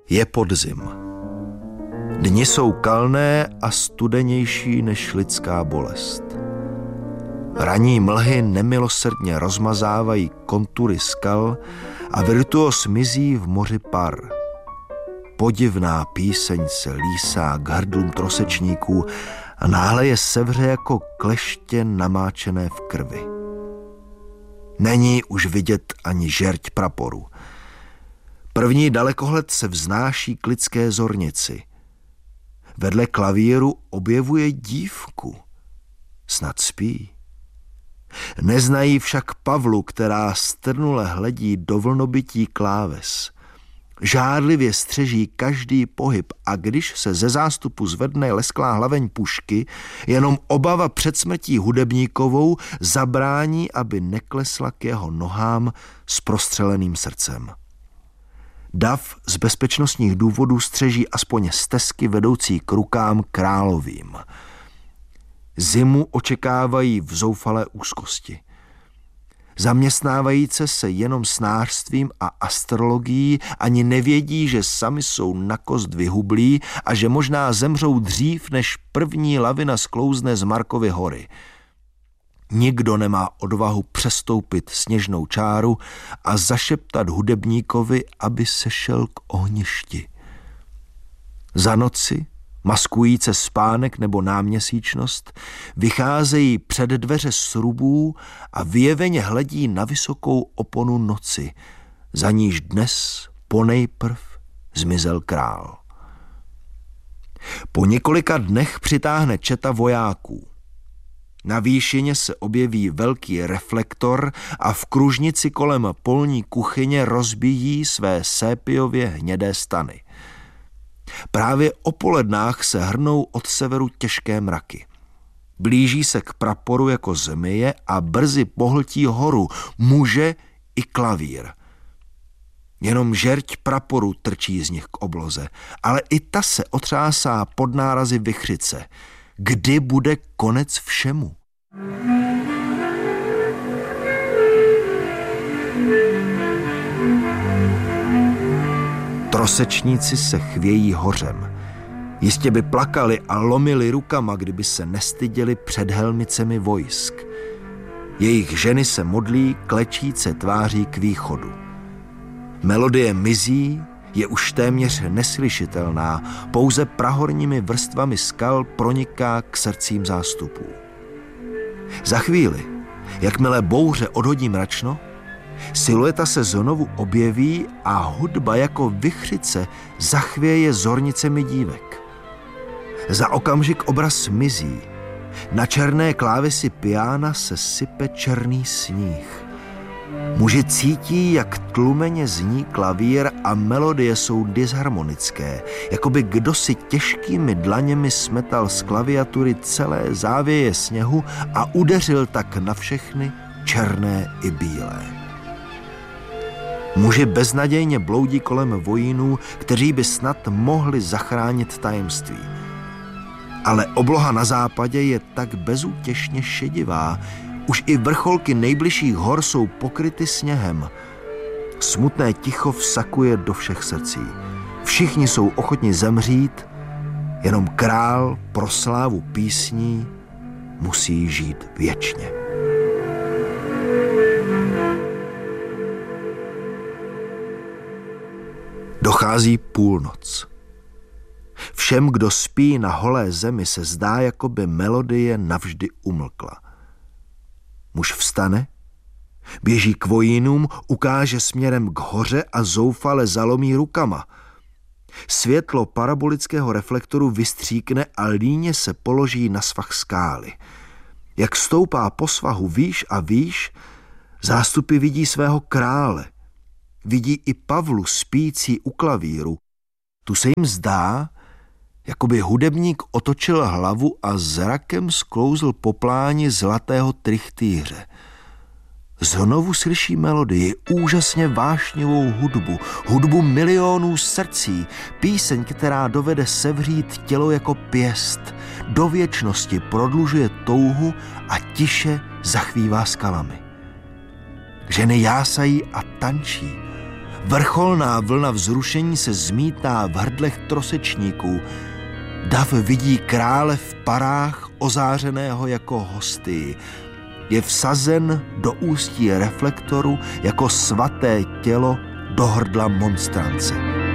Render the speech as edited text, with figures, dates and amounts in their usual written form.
Je podzim. Dni jsou kalné a studenější než lidská bolest. Ranní mlhy nemilosrdně rozmazávají kontury skal a virtuos mizí v moři par. Podivná píseň se lísá k hrdlům trosečníků a náhle je sevře jako kleště namáčené v krvi. Není už vidět ani žerť praporu. První dalekohled se vznáší k lidské zornici. Vedle klavíru objevuje dívku. Snad spí. Neznají však Pavlu, která strnule hledí do vlnobytí kláves. Žárlivě střeží každý pohyb a když se ze zástupu zvedne lesklá hlaveň pušky, jenom obava před smrtí hudebníkovou zabrání, aby neklesla k jeho nohám s prostřeleným srdcem. Dav z bezpečnostních důvodů střeží aspoň stezky vedoucí k rukám královým. Zimu očekávají v zoufalé úzkosti. Zaměstnávajíce se jenom snářstvím a astrologií ani nevědí, že sami jsou na kost vyhublí a že možná zemřou dřív, než první lavina sklouzne z Markovy hory. Nikdo nemá odvahu přestoupit sněžnou čáru a zašeptat hudebníkovi, aby sešel k ohništi. Za noci, maskujíce spánek nebo náměsíčnost, vycházejí před dveře srubů a vyjeveně hledí na vysokou oponu noci, za níž dnes ponejprv zmizel král. Po několika dnech přitáhne četa vojáků. Na výšině se objeví velký reflektor a v kružnici kolem polní kuchyně rozbíjí své sépiově hnědé stany. Právě o polednách se hrnou od severu těžké mraky. Blíží se k praporu jako zmije a brzy pohltí horu, muže i klavír. Jenom žerť praporu trčí z nich k obloze, ale i ta se otřásá pod nárazy vichřice. Kdy bude konec všemu? Trosečníci se chvějí hořem. Jistě by plakali a lomili rukama, kdyby se nestyděli před helmicemi vojsk. Jejich ženy se modlí klečíce tváří k východu. Melodie mizí, je už téměř neslyšitelná, pouze prahorními vrstvami skal proniká k srdcím zástupů. Za chvíli, jakmile bouře odhodí mračno, silueta se znovu objeví a hudba jako vichřice zachvěje zornicemi dívek. Za okamžik obraz mizí. Na černé klávesi piána se sype černý sníh. Muži cítí, jak tlumeně zní klavír a melodie jsou disharmonické, jako by kdosi těžkými dlaněmi smetal z klaviatury celé závěje sněhu a udeřil tak na všechny, černé i bílé. Muži beznadějně bloudí kolem vojínů, kteří by snad mohli zachránit tajemství. Ale obloha na západě je tak bezútěšně šedivá, už i vrcholky nejbližších hor jsou pokryty sněhem. Smutné ticho vsakuje do všech srdcí. Všichni jsou ochotni zemřít, jenom král pro slávu písní musí žít věčně. Dochází půlnoc. Všem, kdo spí na holé zemi, se zdá, jako by melodie navždy umlkla. Muž vstane, běží k vojínům, ukáže směrem k hoře a zoufale zalomí rukama. Světlo parabolického reflektoru vystříkne a líně se položí na svah skály. Jak stoupá po svahu výš a výš, zástupy vidí svého krále. Vidí i Pavlu spící u klavíru. Tu se jim zdá, jako by hudebník otočil hlavu a zrakem sklouzl po pláni zlatého trichtýře. Znovu slyší melodii, úžasně vášnivou hudbu milionů srdcí, píseň, která dovede sevřít tělo jako pěst, do věčnosti prodlužuje touhu a tiše zachvívá skalami. Ženy jásají a tančí, Vrcholná vlna vzrušení se zmítá v hrdlech trosečníků. Dav vidí krále v parách ozářeného jako hostii. Je vsazen do ústí reflektoru jako svaté tělo do hrdla monstrance.